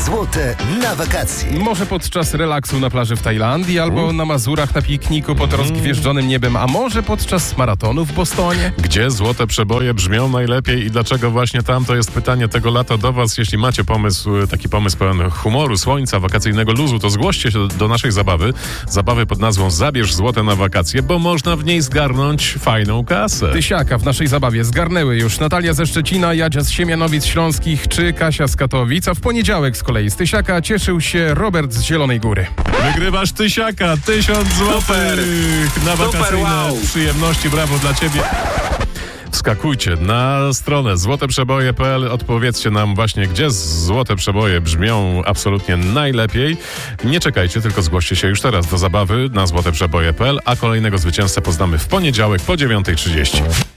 złote na wakacje. Może podczas relaksu na plaży w Tajlandii, albo na Mazurach na pikniku pod rozgwieżdżonym niebem, a może podczas maratonu w Bostonie? Gdzie złote przeboje brzmią najlepiej i dlaczego właśnie tam? To jest pytanie tego lata do was. Jeśli macie pomysł, taki pomysł pełen humoru, słońca, wakacyjnego luzu, to zgłoście się do naszej zabawy. Zabawy pod nazwą Zabierz złote na wakacje, bo można w niej zgarnąć fajną kasę. Tysiaka w naszej zabawie zgarnęły już Natalia ze Szczecina, Jadzia z Siemianowic Śląskich czy Kasia z Katowic, a w poniedziałek z kolei z Tysiaka cieszył się Robert z Zielonej Góry. Wygrywasz tysiaka, 1000 złotych na wakacyjne przyjemności. Brawo dla ciebie. Wskakujcie na stronę złoteprzeboje.pl, odpowiedzcie nam właśnie, gdzie złote przeboje brzmią absolutnie najlepiej. Nie czekajcie, tylko zgłoście się już teraz do zabawy na złoteprzeboje.pl, a kolejnego zwycięzcę poznamy w poniedziałek po 9:30.